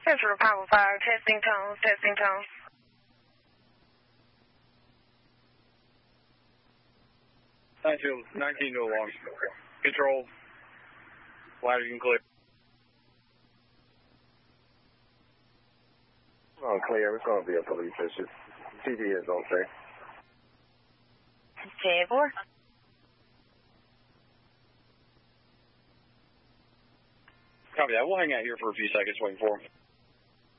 Central Power Fire, testing tones, testing tones. Nineteen to alarm. Control. Ladder, you can clear. Clear. It's going to be a police issue. TV is okay. 10-4. Copy that. We'll hang out here for a few seconds waiting for him.